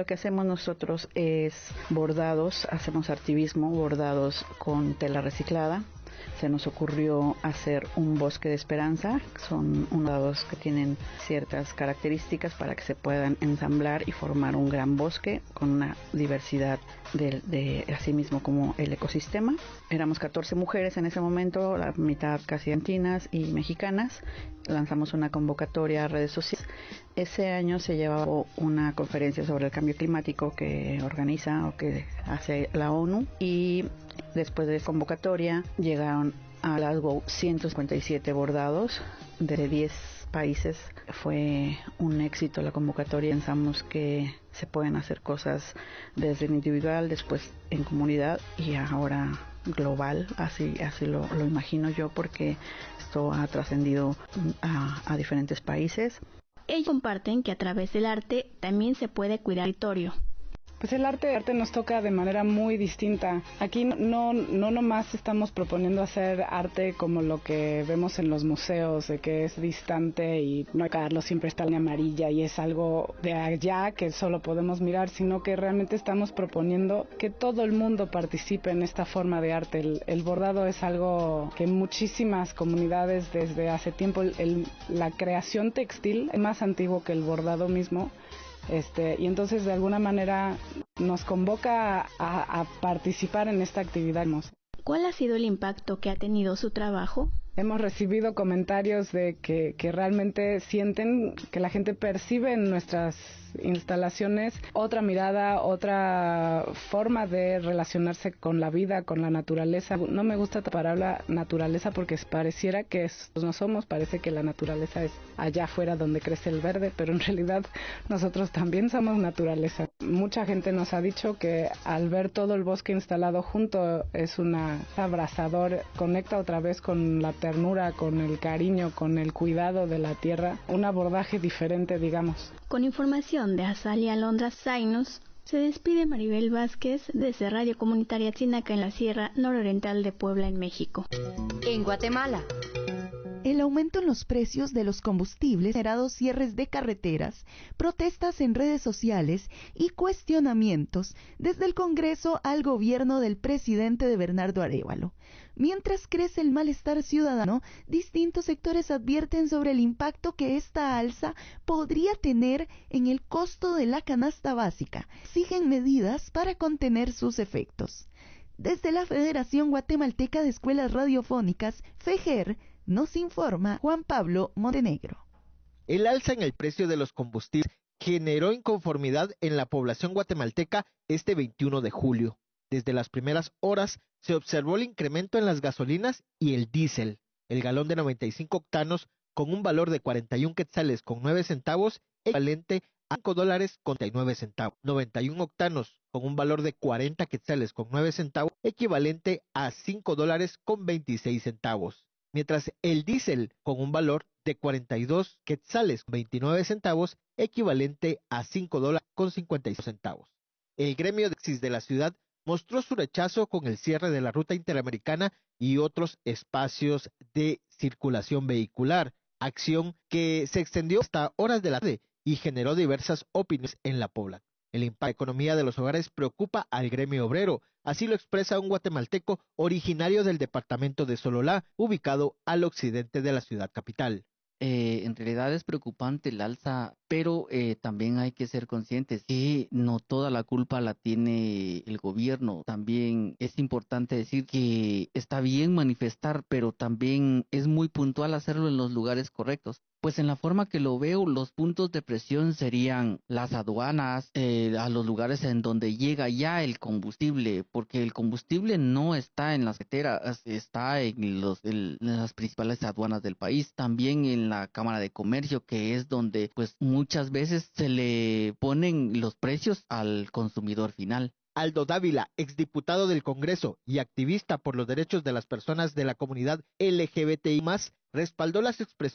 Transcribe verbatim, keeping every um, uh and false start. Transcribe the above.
lo que hacemos nosotros es bordados, hacemos artivismo, bordados con tela reciclada. Se nos ocurrió hacer un bosque de esperanza, son bordados que tienen ciertas características para que se puedan ensamblar y formar un gran bosque con una diversidad de, de así mismo como el ecosistema. Éramos catorce mujeres en ese momento, la mitad casi argentinas y mexicanas. Lanzamos una convocatoria a redes sociales. Ese año se llevaba una conferencia sobre el cambio climático que organiza o que hace la ONU, y después de esa convocatoria llegaron a Glasgow ciento cincuenta y siete bordados de diez países. Fue un éxito la convocatoria. Pensamos que se pueden hacer cosas desde el individual, después en comunidad y ahora global, así así lo, lo imagino yo, porque esto ha trascendido a, a diferentes países. Ellos comparten que a través del arte también se puede cuidar el territorio. Pues el arte, el arte nos toca de manera muy distinta. Aquí no, no nomás estamos proponiendo hacer arte como lo que vemos en los museos, de que es distante y no hay que darlo, siempre está en amarilla y es algo de allá que solo podemos mirar, sino que realmente estamos proponiendo que todo el mundo participe en esta forma de arte. El, el bordado es algo que muchísimas comunidades desde hace tiempo, el, el, la creación textil es más antiguo que el bordado mismo. Este, y entonces de alguna manera nos convoca a, a participar en esta actividad. ¿Cuál ha sido el impacto que ha tenido su trabajo? Hemos recibido comentarios de que, que realmente sienten que la gente percibe en nuestras instalaciones otra mirada, otra forma de relacionarse con la vida, con la naturaleza. No me gusta la palabra naturaleza porque pareciera que es, no somos, parece que la naturaleza es allá afuera donde crece el verde, pero en realidad nosotros también somos naturaleza. Mucha gente nos ha dicho que al ver todo el bosque instalado junto es una abrazador, conecta otra vez con la ternura, con el cariño, con el cuidado de la tierra, un abordaje diferente, digamos. Con información de Azalea Alondra Zainus, se despide Maribel Vázquez desde Radio Comunitaria Tzinaca en la Sierra Nororiental de Puebla, en México. En Guatemala, el aumento en los precios de los combustibles ha generado cierres de carreteras, protestas en redes sociales y cuestionamientos desde el Congreso al gobierno del presidente de Bernardo Arévalo. Mientras crece el malestar ciudadano, distintos sectores advierten sobre el impacto que esta alza podría tener en el costo de la canasta básica. Exigen medidas para contener sus efectos. Desde la Federación Guatemalteca de Escuelas Radiofónicas, FEGER, nos informa Juan Pablo Montenegro. El alza en el precio de los combustibles generó inconformidad en la población guatemalteca este veintiuno de julio. Desde las primeras horas se observó el incremento en las gasolinas y el diésel. El galón de noventa y cinco octanos con un valor de cuarenta y un quetzales con nueve centavos, equivalente a cinco dólares con treinta y nueve centavos. noventa y un octanos con un valor de cuarenta quetzales con nueve centavos, equivalente a cinco dólares con veintiséis centavos. Mientras el diésel con un valor de cuarenta y dos quetzales con veintinueve centavos, equivalente a cinco dólares con cincuenta y dos centavos. El gremio de taxis de la ciudad mostró su rechazo con el cierre de la ruta interamericana y otros espacios de circulación vehicular, acción que se extendió hasta horas de la tarde y generó diversas opiniones en la población. El impacto en la economía de los hogares preocupa al gremio obrero, así lo expresa un guatemalteco originario del departamento de Sololá, ubicado al occidente de la ciudad capital. Eh, en realidad es preocupante el alza, pero eh, también hay que ser conscientes que no toda la culpa la tiene el gobierno. También es importante decir que está bien manifestar, pero también es muy puntual hacerlo en los lugares correctos. Pues en la forma que lo veo, los puntos de presión serían las aduanas, eh, a los lugares en donde llega ya el combustible, porque el combustible no está en las carreteras, está en, los, en las principales aduanas del país, también en la Cámara de Comercio, que es donde pues muchas veces se le ponen los precios al consumidor final. Aldo Dávila, exdiputado del Congreso y activista por los derechos de las personas de la comunidad L G B T I más, respaldó las expresiones